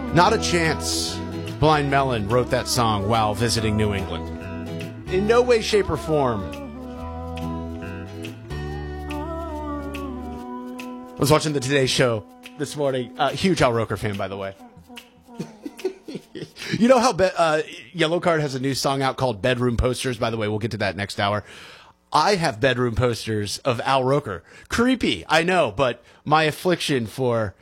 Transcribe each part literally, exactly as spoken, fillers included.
Not a chance. Blind Melon wrote that song while visiting New England. In no way, shape, or form. I was watching the Today Show this morning. Uh, huge Al Roker fan, by the way. You know how be- uh, Yellow Card has a new song out called Bedroom Posters? By the way, we'll get to that next hour. I have bedroom posters of Al Roker. Creepy, I know, but my affliction for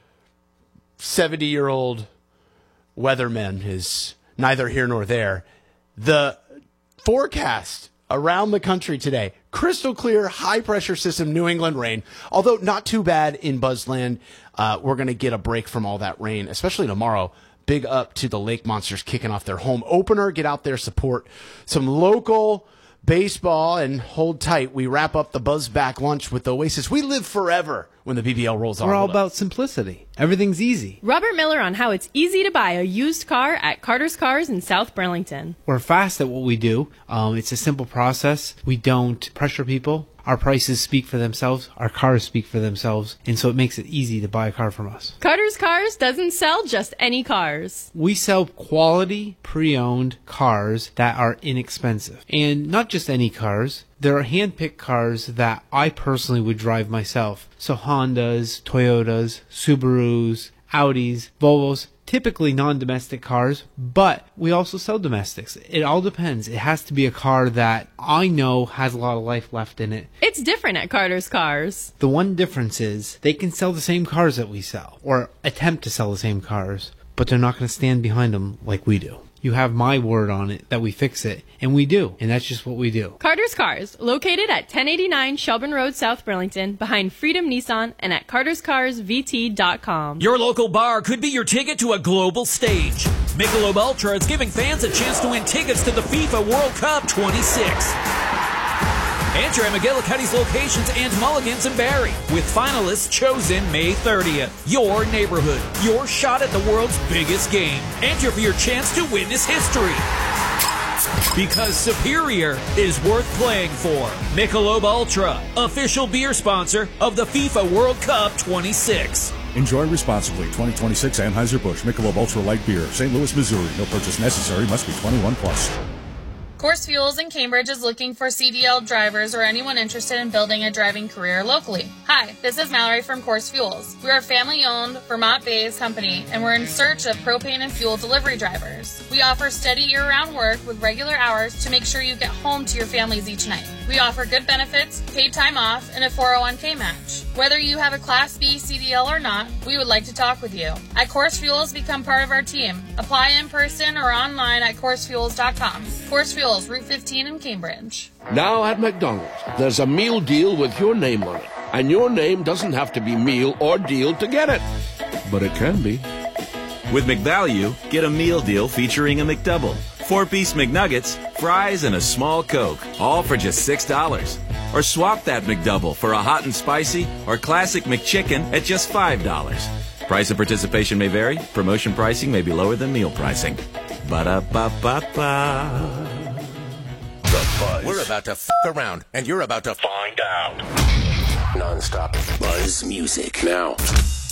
seventy-year-old weathermen is neither here nor there. The forecast around the country today, crystal clear, high-pressure system, New England rain, although not too bad in Buzzland. Uh, we're going to get a break from all that rain, especially tomorrow. Big up to the Lake Monsters kicking off their home opener. Get out there, support some local baseball, and hold tight. We wrap up the Buzz Back Lunch with the Oasis. We live forever when the B B L rolls on. We're all about simplicity. Everything's easy. Robert Miller on how it's easy to buy a used car at Carter's Cars in South Burlington. We're fast at what we do. Um, it's a simple process. We don't pressure people. Our prices speak for themselves. Our cars speak for themselves. And so it makes it easy to buy a car from us. Carter's Cars doesn't sell just any cars. We sell quality, pre-owned cars that are inexpensive. And not just any cars. There are hand-picked cars that I personally would drive myself. So Hondas, Toyotas, Subarus, Audis, Volvos, typically non-domestic cars, but we also sell domestics. It all depends. It has to be a car that I know has a lot of life left in it. It's different at Carter's Cars. The one difference is they can sell the same cars that we sell, or attempt to sell the same cars, but they're not going to stand behind them like we do. You have my word on it that we fix it, and we do, and that's just what we do. Carter's Cars, located at ten eighty-nine Shelburne Road, South Burlington, behind Freedom Nissan, and at carters cars v t dot com. Your local bar could be your ticket to a global stage. Michelob Ultra is giving fans a chance to win tickets to the FIFA World Cup twenty-six. Enter at McGillicuddy's locations and Mulligan's and Barrie, with finalists chosen May thirtieth. Your neighborhood, your shot at the world's biggest game. Enter for your chance to witness history. Because Superior is worth playing for. Michelob Ultra, official beer sponsor of the FIFA World Cup twenty-six. Enjoy responsibly. twenty twenty-six Anheuser-Busch Michelob Ultra Light Beer. Saint Louis, Missouri. No purchase necessary. Must be twenty-one plus. Course Fuels in Cambridge is looking for C D L drivers or anyone interested in building a driving career locally. Hi, this is Mallory from Course Fuels. We're a family-owned, Vermont-based company, and we're in search of propane and fuel delivery drivers. We offer steady year-round work with regular hours to make sure you get home to your families each night. We offer good benefits, paid time off, and a four oh one k match. Whether you have a Class B C D L or not, we would like to talk with you. At Course Fuels, become part of our team. Apply in person or online at course fuels dot com. Course Fuels, Route fifteen in Cambridge. Now at McDonald's, there's a meal deal with your name on it. And your name doesn't have to be meal or deal to get it. But it can be. With McValue, get a meal deal featuring a McDouble, four-piece McNuggets, fries, and a small Coke, all for just six dollars. Or swap that McDouble for a hot and spicy or classic McChicken at just five dollars. Price and participation may vary. Promotion pricing may be lower than meal pricing. Ba-da-ba-ba-ba. The Buzz. We're about to f*** around, and you're about to find out. Non-stop Buzz music. Now.